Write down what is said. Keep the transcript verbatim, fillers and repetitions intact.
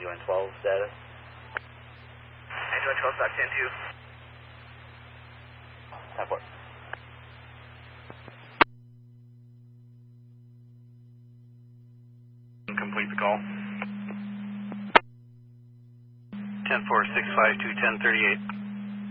U N twelve status. U N twelve, stock ten two. ten four. Complete the call. ten four, six five two, ten thirty-eight.